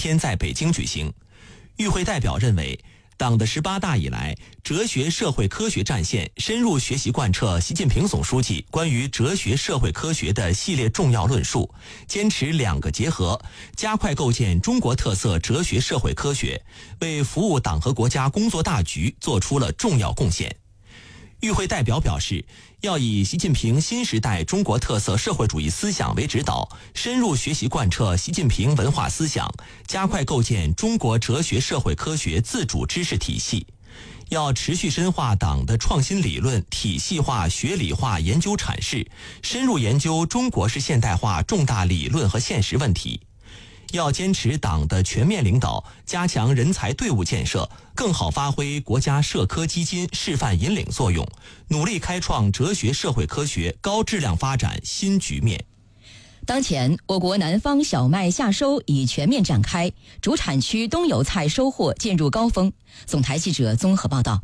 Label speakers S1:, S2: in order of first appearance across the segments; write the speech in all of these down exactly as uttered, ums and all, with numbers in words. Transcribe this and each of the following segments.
S1: 天在北京举行。与会代表认为，党的十八大以来，哲学社会科学战线深入学习贯彻习近平总书记关于哲学社会科学的系列重要论述，坚持两个结合，加快构建中国特色哲学社会科学，为服务党和国家工作大局做出了重要贡献。与会代表表示，要以习近平新时代中国特色社会主义思想为指导，深入学习贯彻习近平文化思想，加快构建中国哲学社会科学自主知识体系。要持续深化党的创新理论体系化学理化研究阐释，深入研究中国式现代化重大理论和现实问题。要坚持党的全面领导，加强人才队伍建设，更好发挥国家社科基金示范引领作用，努力开创哲学社会科学高质量发展新局面。
S2: 当前，我国南方小麦夏收已全面展开，主产区冬油菜收获进入高峰。总台记者综合报道。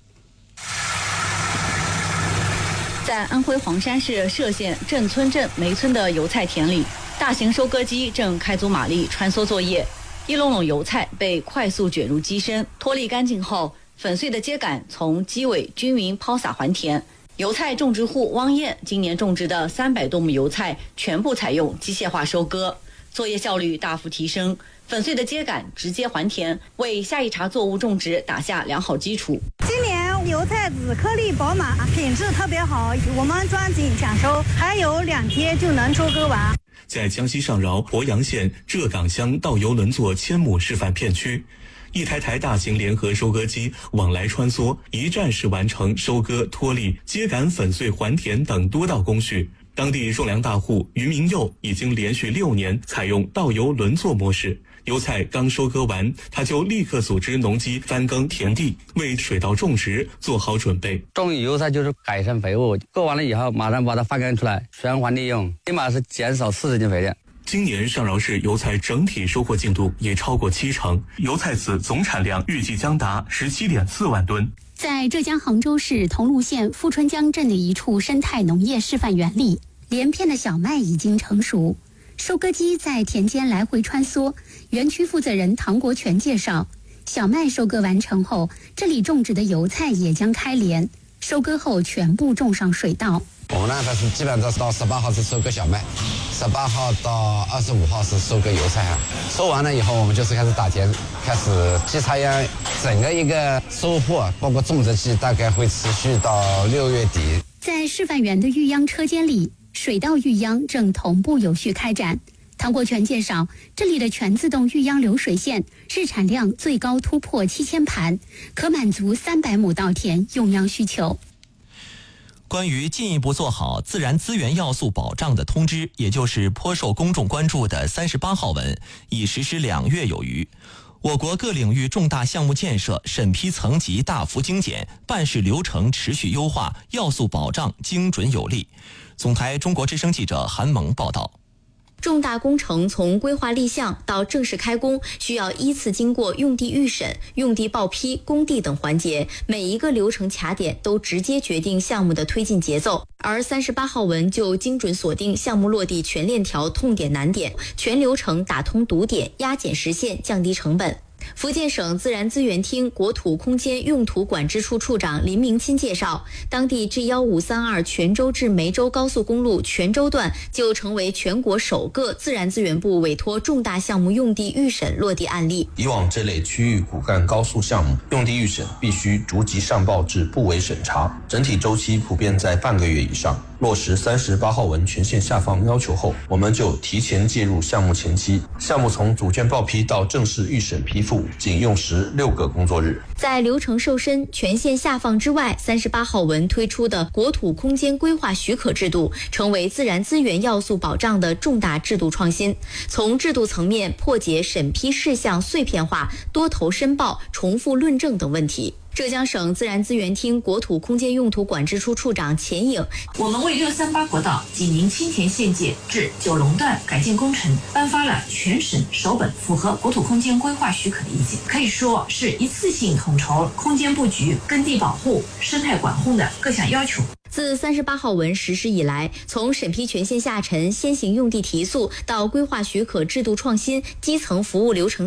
S3: 在安徽黄山市歙县镇村镇梅村的油菜田里，大型收割机正开足马力穿梭作业，一垄垄油菜被快速卷入机身，脱粒干净后，粉碎的秸秆从机尾均匀抛洒还田。油菜种植户汪燕今年种植的三百多亩油菜全部采用机械化收割，作业效率大幅提升，粉碎的秸秆直接还田，为下一茬作物种植打下良好基础。
S4: 今年油菜籽颗粒饱满，品质特别好，我们抓紧抢收，还有两天就能收割完。
S5: 在江西上饶鄱阳县浙岗乡稻油轮作千亩示范片区，一台台大型联合收割机往来穿梭，一站式完成收割、脱粒、秸秆粉碎还田等多道工序。当地种粮大户于明佑已经连续六年采用稻油轮作模式，油菜刚收割完，他就立刻组织农机翻耕田地，为水稻种植做好准备。
S6: 种油菜就是改善肥物，割完了以后马上把它翻耕出来，循环利用，起码是减少四十斤肥料。
S5: 今年上饶市油菜整体收获进度也超过七成，油菜籽总产量预计将达 十七点四万吨。
S7: 在浙江杭州市桐庐县富春江镇的一处生态农业示范园里，连片的小麦已经成熟，收割机在田间来回穿梭。园区负责人唐国全介绍，小麦收割完成后，这里种植的油菜也将开镰，收割后全部种上水稻。
S8: 我们呢，它是基本上到十八号是收割小麦，十八号到二十五号是收割油菜啊。收完了以后，我们就是开始打田，开始稽插秧。整个一个收获，包括种植期，大概会持续到六月底。
S7: 在示范园的育秧车间里，水稻育秧正同步有序开展。唐国全介绍，这里的全自动育秧流水线日产量最高突破七千盘，可满足三百亩稻田用秧需求。
S1: 关于进一步做好自然资源要素保障的通知，也就是颇受公众关注的三十八号文，已实施两月有余。我国各领域重大项目建设审批层级大幅精简，办事流程持续优化，要素保障精准有力。总台中国之声记者韩萌报道。
S9: 重大工程从规划立项到正式开工，需要依次经过用地预审、用地报批、工地等环节，每一个流程卡点都直接决定项目的推进节奏。而三十八号文就精准锁定项目落地全链条痛点难点，全流程打通堵点，压减实现，降低成本。福建省自然资源厅国土空间用途管制处处长林明钦介绍，当地 G 一五三二泉州至梅州高速公路泉州段就成为全国首个自然资源部委托重大项目用地预审落地案例。
S10: 以往这类区域骨干高速项目用地预审必须逐级上报至部委审查，整体周期普遍在半个月以上。落实三十八号文权限下放要求后，我们就提前介入项目前期，项目从组件报批到正式预审批复仅用时六个工作日。
S9: 在流程瘦身、权限下放之外，三十八号文推出的国土空间规划许可制度，成为自然资源要素保障的重大制度创新。从制度层面破解审批事项碎片化、多头申报、重复论证等问题。浙江省自然资源厅国土空间用途管制处处长钱颖，
S11: 我们为六三八国道济宁青田县界至九龙段改建工程颁发了全省首本符合国土空间规划许可的意见，可以说是一次性统筹空间布局、耕地保护、生态管控的各项要求。
S9: 自三十八号文实施以来，从审批权限下沉、先行用地提速到规划许可制度创新、基层服务流程